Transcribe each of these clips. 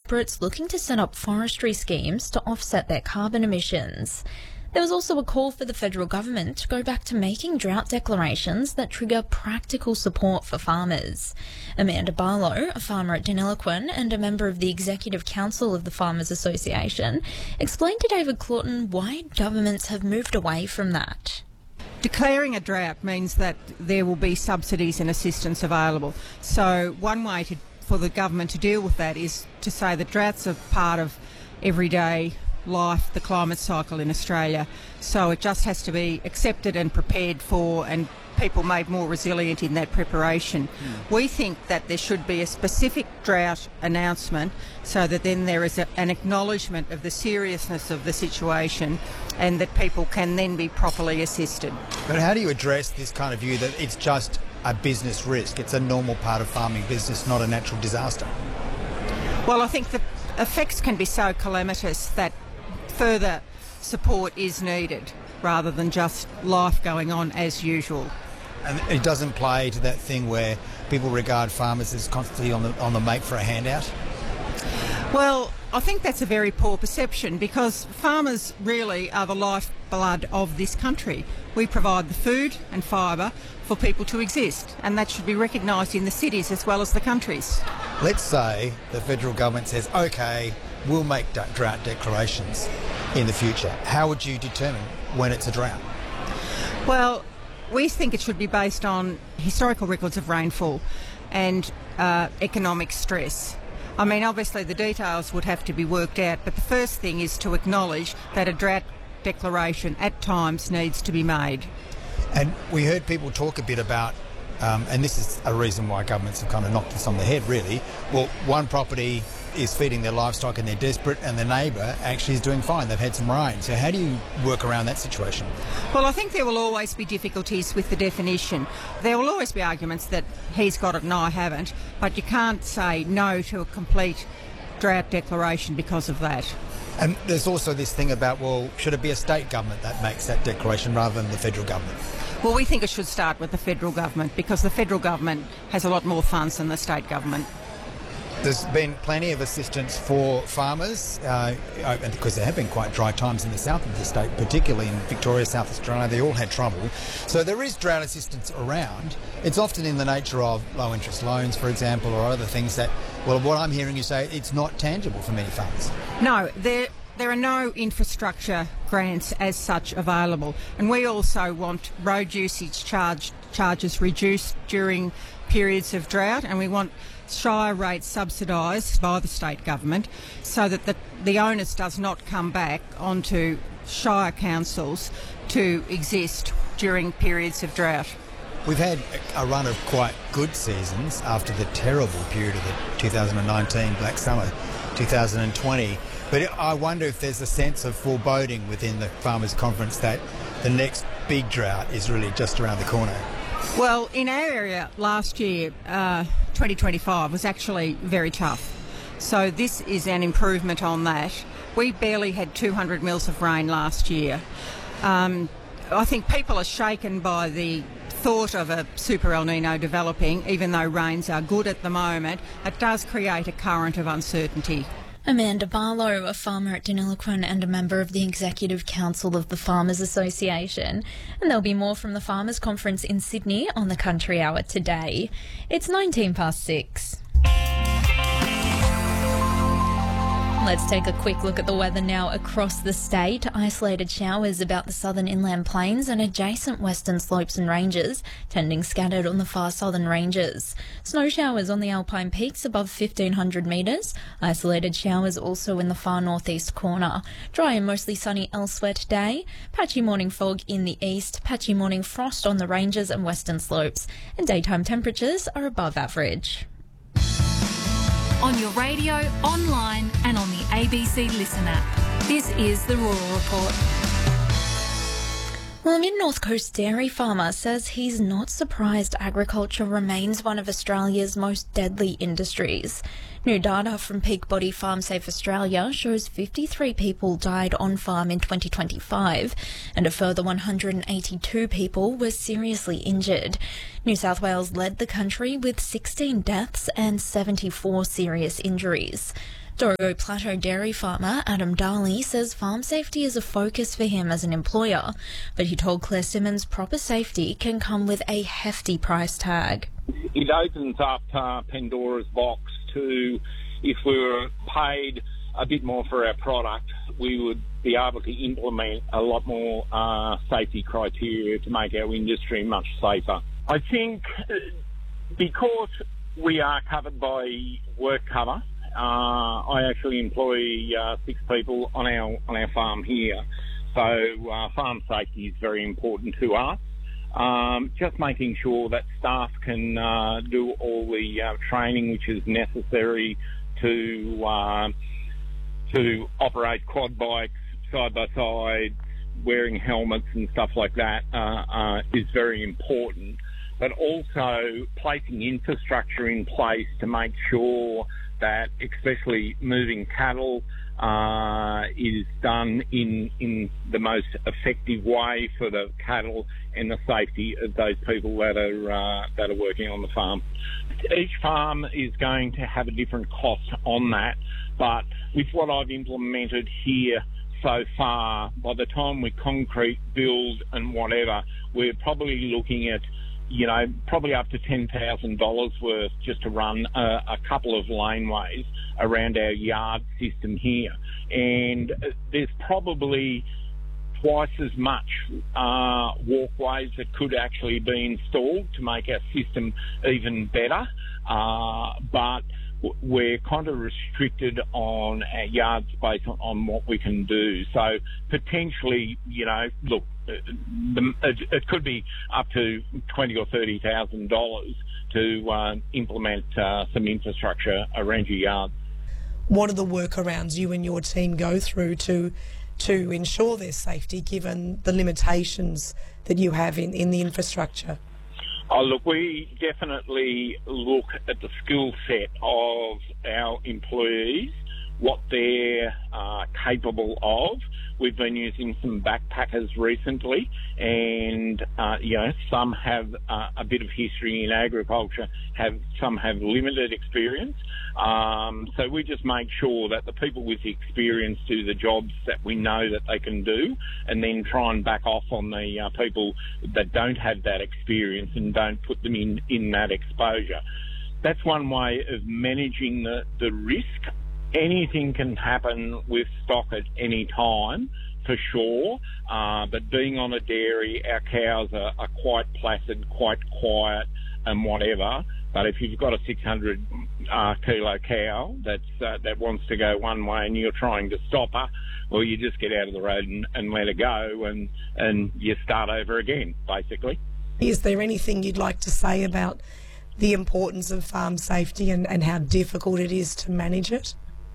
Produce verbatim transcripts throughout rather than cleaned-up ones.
corporates looking to set up forestry schemes to offset their carbon emissions. There was also a call for the federal government to go back to making drought declarations that trigger practical support for farmers. Amanda Barlow, a farmer at Deniliquin and a member of the Executive Council of the Farmers Association, explained to David Claughton why governments have moved away from that. Declaring a drought means that there will be subsidies and assistance available. So one way to, for the government to deal with that is to say that droughts are part of everyday life, the climate cycle in Australia. So it just has to be accepted and prepared for, and people made more resilient in that preparation. Mm. We think that there should be a specific drought announcement so that then there is a, an acknowledgement of the seriousness of the situation and that people can then be properly assisted. But how do you address this kind of view that it's just a business risk? It's a normal part of farming business, not a natural disaster. Well, I think the effects can be so calamitous that further support is needed rather than just life going on as usual. And it doesn't play to that thing where people regard farmers as constantly on the on the make for a handout? Well, I think that's a very poor perception, because farmers really are the lifeblood of this country. We provide the food and fibre for people to exist, and that should be recognised in the cities as well as the countries. Let's say the federal government says, OK, we'll make drought declarations in the future. How would you determine when it's a drought? Well, we think it should be based on historical records of rainfall and uh, economic stress. I mean, obviously the details would have to be worked out, but the first thing is to acknowledge that a drought declaration at times needs to be made. And we heard people talk a bit about, um, and this is a reason why governments have kind of knocked this on the head, really. Well, one property is feeding their livestock and they're desperate, and the neighbour actually is doing fine. They've had some rain. So how do you work around that situation? Well, I think there will always be difficulties with the definition. There will always be arguments that he's got it and I haven't, but you can't say no to a complete drought declaration because of that. And there's also this thing about, well, should it be a state government that makes that declaration rather than the federal government? Well, we think it should start with the federal government, because the federal government has a lot more funds than the state government. There's been plenty of assistance for farmers, uh, because there have been quite dry times in the south of the state, particularly in Victoria, South Australia. They all had trouble. So there is drought assistance around. It's often in the nature of low interest loans, for example, or other things that, well, what I'm hearing you say, it's not tangible for many farmers. No, there there are no infrastructure grants as such available. And we also want road usage charge, charges reduced during periods of drought, and we want shire rates subsidised by the state government so that the, the onus does not come back onto shire councils to exist during periods of drought. We've had a run of quite good seasons after the terrible period of the two thousand nineteen Black Summer, two thousand twenty. But I wonder if there's a sense of foreboding within the Farmers' Conference that the next big drought is really just around the corner. Well, in our area last year, uh, twenty twenty-five was actually very tough. So this is an improvement on that. We barely had two hundred mils of rain last year. Um, I think people are shaken by the thought of a super El Nino developing, even though rains are good at the moment. It does create a current of uncertainty. Amanda Barlow, a farmer at Deniliquin and a member of the Executive Council of the Farmers Association. And there'll be more from the Farmers Conference in Sydney on the Country Hour today. It's nineteen past six. Let's take a quick look at the weather now across the state. Isolated showers about the southern inland plains and adjacent western slopes and ranges, tending scattered on the far southern ranges. Snow showers on the Alpine peaks above fifteen hundred metres. Isolated showers also in the far northeast corner. Dry and mostly sunny elsewhere today. Patchy morning fog in the east. Patchy morning frost on the ranges and western slopes. And daytime temperatures are above average. On your radio, online and on the A B C Listen app. This is the Rural Report. Well, a mid-North Coast dairy farmer says he's not surprised agriculture remains one of Australia's most deadly industries. New data from Peak Body Farm Safe Australia shows fifty-three people died on farm in twenty twenty-five and a further one hundred eighty-two people were seriously injured. New South Wales led the country with sixteen deaths and seventy-four serious injuries. Dorrigo Plateau dairy farmer Adam Darley says farm safety is a focus for him as an employer, but he told Claire Simmons proper safety can come with a hefty price tag. It opens up uh, Pandora's box to, if we were paid a bit more for our product, we would be able to implement a lot more uh, safety criteria to make our industry much safer. I think because we are covered by work cover, uh, I actually employ uh, six people on our on our farm here, so uh, farm safety is very important to us. Um, just making sure that staff can uh, do all the uh, training which is necessary to uh, to operate quad bikes side by side, wearing helmets and stuff like that uh, uh, is very important. But also placing infrastructure in place to make sure that, especially moving cattle, uh, is done in in the most effective way for the cattle and the safety of those people that are uh, that are working on the farm. Each farm is going to have a different cost on that, but with what I've implemented here so far, by the time we concrete, build and whatever, we're probably looking at, you know, probably up to ten thousand dollars worth just to run a, a couple of laneways around our yard system here. And there's probably twice as much uh, walkways that could actually be installed to make our system even better. Uh, but we're kind of restricted on our yard space on, on what we can do. So potentially, you know, look, the, it, it could be up to twenty or thirty thousand dollars to uh, implement uh, some infrastructure around your yard. What are the workarounds you and your team go through to to ensure their safety, given the limitations that you have in, in the infrastructure? Oh, look, we definitely look at the skill set of our employees, what they're uh, capable of. We've been using some backpackers recently, and uh, you know, some have uh, a bit of history in agriculture, have some have limited experience. Um, so we just make sure that the people with the experience do the jobs that we know that they can do, and then try and back off on the uh, people that don't have that experience and don't put them in, in that exposure. That's one way of managing the, the risk. Anything can happen with stock at any time, for sure, uh, but being on a dairy, our cows are, are quite placid, quite quiet and whatever. But if you've got a six hundred uh, kilo cow that's, uh, that wants to go one way and you're trying to stop her, well, you just get out of the road and, and let her go, and, and you start over again, basically. Is there anything you'd like to say about the importance of farm safety and, and how difficult it is to manage it?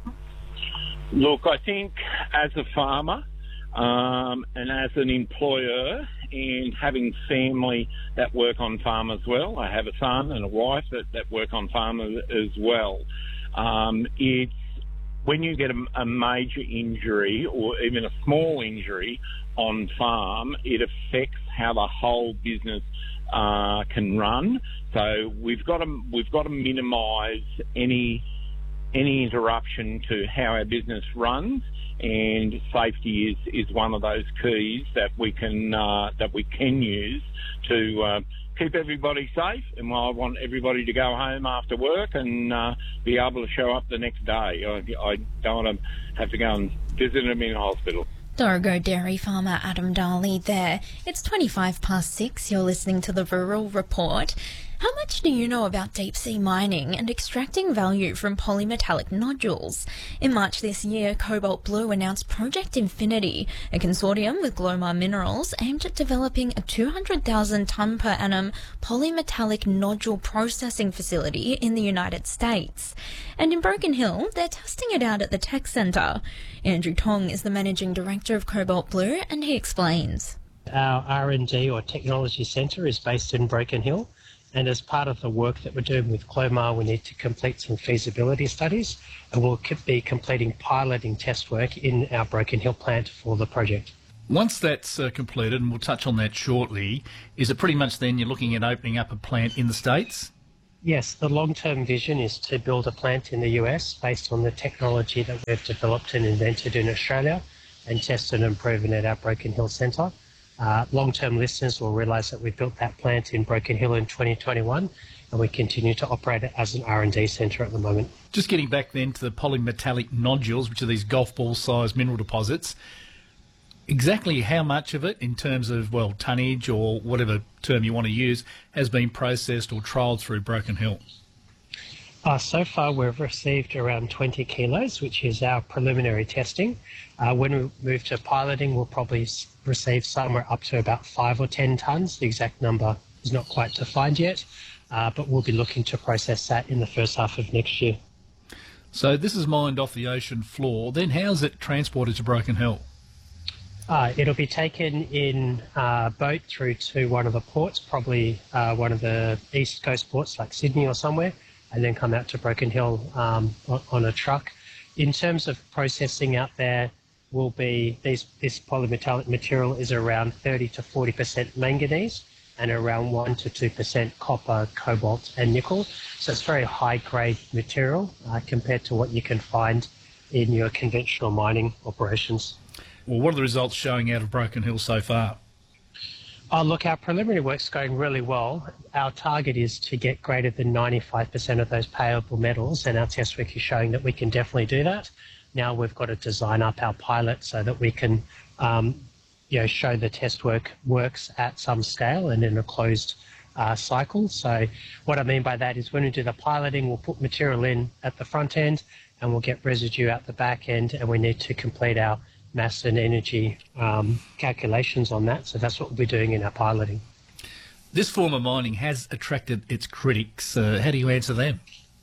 Look, I think as a farmer um, and as an employer, and having family that work on farm as well, I have a son and a wife that, that work on farm as well. Um, it's when you get a, a major injury or even a small injury on farm, it affects how the whole business uh, can run. So we've got to we've got to minimise any any interruption to how our business runs, and safety is, is one of those keys that we can uh, that we can use to uh, keep everybody safe. And I want everybody to go home after work and uh, be able to show up the next day. I, I don't want to have to go and visit them in hospital. Dorrigo dairy farmer Adam Darley there. It's twenty-five past six. You're listening to the Rural Report. How much do you know about deep-sea mining and extracting value from polymetallic nodules? In March this year, Cobalt Blue announced Project Infinity, a consortium with Glomar Minerals aimed at developing a two hundred thousand tonne per annum polymetallic nodule processing facility in the United States. And in Broken Hill, they're testing it out at the Tech Centre. Andrew Tong is the managing director of Cobalt Blue, and he explains. Our R and D or technology centre is based in Broken Hill. And as part of the work that we're doing with Glomar, we need to complete some feasibility studies, and we'll be completing piloting test work in our Broken Hill plant for the project. Once that's uh, completed, and we'll touch on that shortly, is it pretty much then you're looking at opening up a plant in the States? Yes, the long-term vision is to build a plant in the U S based on the technology that we've developed and invented in Australia and tested and proven at our Broken Hill Centre. Uh, long-term listeners will realise that we built that plant in Broken Hill in twenty twenty-one and we continue to operate it as an R and D centre at the moment. Just getting back then to the polymetallic nodules, which are these golf ball-sized mineral deposits, exactly how much of it, in terms of, well, tonnage or whatever term you want to use, has been processed or trialled through Broken Hill? Uh, so far, we've received around twenty kilos, which is our preliminary testing. Uh, when we move to piloting, we'll probably s- receive somewhere up to about five or ten tonnes. The exact number is not quite defined yet, uh, but we'll be looking to process that in the first half of next year. So this is mined off the ocean floor. Then how's it transported to Broken Hill? Uh, it'll be taken in a boat through to one of the ports, probably uh, one of the east coast ports like Sydney or somewhere, and then come out to Broken Hill um, on, on a truck. In terms of processing out there, will be these, this polymetallic material is around thirty to forty percent manganese and around one to two percent copper, cobalt and nickel. So it's very high grade material uh, compared to what you can find in your conventional mining operations. Well, what are the results showing out of Broken Hill so far? Oh, look, our preliminary work's going really well. Our target is to get greater than ninety-five percent of those payable metals, and our test work is showing that we can definitely do that. Now we've got to design up our pilot so that we can um, you know, show the test work works at some scale and in a closed uh, cycle. So what I mean by that is when we do the piloting, we'll put material in at the front end and we'll get residue out the back end, and we need to complete our mass and energy um, calculations on that. So that's what we'll be doing in our piloting. This form of mining has attracted its critics. Uh, how do you answer them?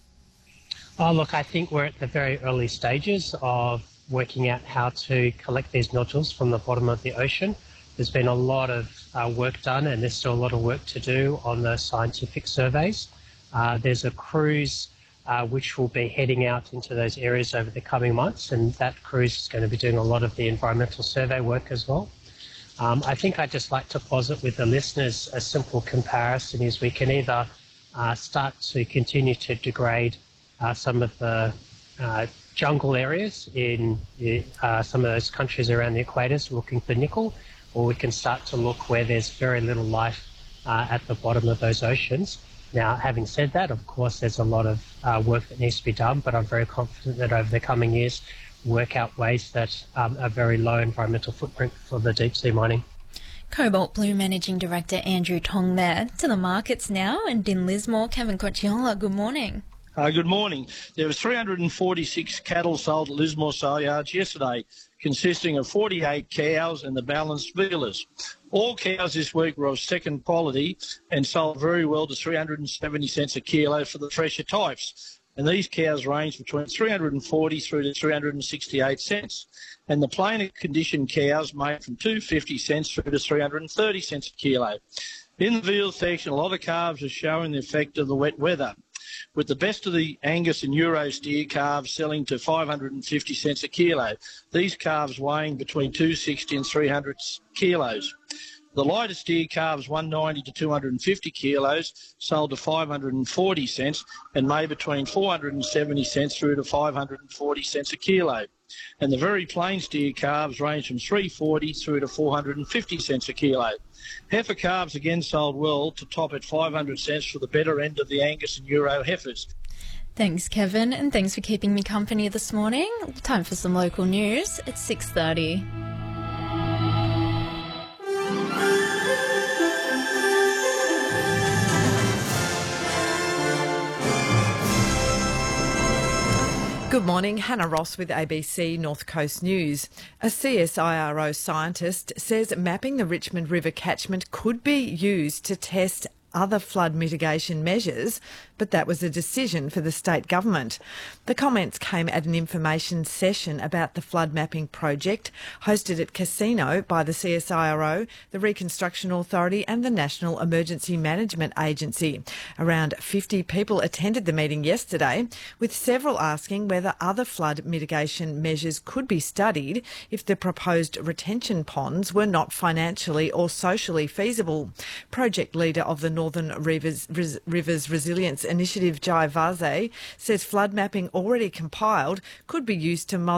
Oh, look, I think we're at the very early stages of working out how to collect these nodules from the bottom of the ocean. There's been a lot of uh, work done, and there's still a lot of work to do on the scientific surveys. Uh, there's a cruise uh, which will be heading out into those areas over the coming months, and that cruise is going to be doing a lot of the environmental survey work as well. Um, I think I'd just like to posit with the listeners a simple comparison is we can either uh, start to continue to degrade uh, some of the uh, jungle areas in uh, some of those countries around the equators looking for nickel, or we can start to look where there's very little life uh, at the bottom of those oceans. Now, having said that, of course, there's a lot of uh, work that needs to be done, but I'm very confident that over the coming years, work out ways that um, are very low environmental footprint for the deep sea mining. Cobalt Blue Managing Director Andrew Tong there. To the markets now, and in Lismore, Kevin Cocciola, good morning. Uh, good morning. There was three hundred forty-six cattle sold at Lismore sale yards yesterday, consisting of forty-eight cows and the balance feelers. All cows this week were of second quality and sold very well to three hundred seventy cents a kilo for the fresher types. And these cows range between three hundred forty through to three hundred sixty-eight cents. And the plainer condition cows made from two hundred fifty cents through to three hundred thirty cents a kilo. In the veal section, a lot of calves are showing the effect of the wet weather, with the best of the Angus and Euro steer calves selling to five hundred fifty cents a kilo. These calves weighing between two hundred sixty and three hundred kilos. The lighter steer calves, one hundred ninety to two hundred fifty kilos, sold to five hundred forty cents and made between four hundred seventy cents through to five hundred forty cents a kilo. And the very plain steer calves range from three hundred forty through to four hundred fifty cents a kilo. Heifer calves again sold well to top at five hundred cents for the better end of the Angus and Euro heifers. Thanks, Kevin, and thanks for keeping me company this morning. Time for some local news at six thirty. Good morning, Hannah Ross with A B C North Coast News. A C S I R O scientist says mapping the Richmond River catchment could be used to test other flood mitigation measures, but that was a decision for the state government. The comments came at an information session about the flood mapping project hosted at Casino by the C S I R O, the Reconstruction Authority and the National Emergency Management Agency. Around fifty people attended the meeting yesterday, with several asking whether other flood mitigation measures could be studied if the proposed retention ponds were not financially or socially feasible. Project leader of the Northern Rivers, Rivers Resilience Initiative Jai Vaze says flood mapping already compiled could be used to